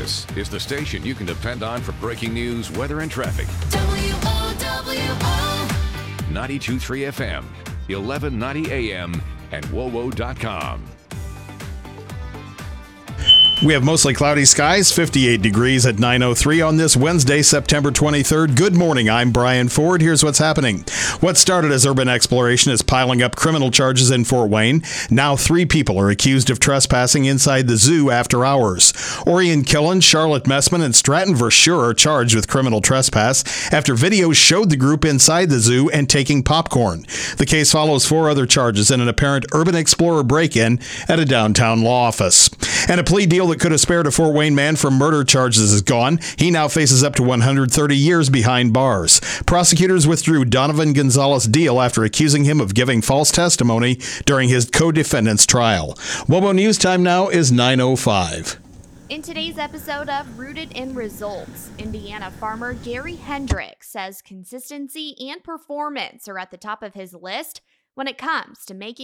This is the station you can depend on for breaking news, weather, and traffic. WOWO. 92.3 FM, 1190 AM, and WOWO.com. We have mostly cloudy skies, 58 degrees at 9:03 on this Wednesday, September 23rd. Good morning, I'm Brian Ford. Here's what's happening. What started as urban exploration is piling up criminal charges in Fort Wayne. Now 3 people are accused of trespassing inside the zoo after hours. Orion Killen, Charlotte Messman, and Stratton Verschure are charged with criminal trespass after videos showed the group inside the zoo and taking popcorn. The case follows 4 other charges in an apparent urban explorer break-in at a downtown law office. And a plea deal that could have spared a Fort Wayne man from murder charges is gone. He now faces up to 130 years behind bars. Prosecutors withdrew Donovan Gonzalez's deal after accusing him of giving false testimony during his co-defendant's trial. WOWO News time now is 9:05. In today's episode of Rooted in Results, Indiana farmer Gary Hendricks says consistency and performance are at the top of his list when it comes to making